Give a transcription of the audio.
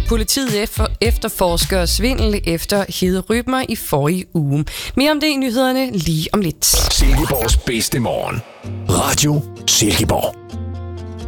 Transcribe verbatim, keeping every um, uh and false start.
politiet efter, efterforsker svindel efter Hede Rømer i forrige uge. Mere om det i nyhederne lige om lidt. Silkeborgs bedste morgen. Radio Silkeborg.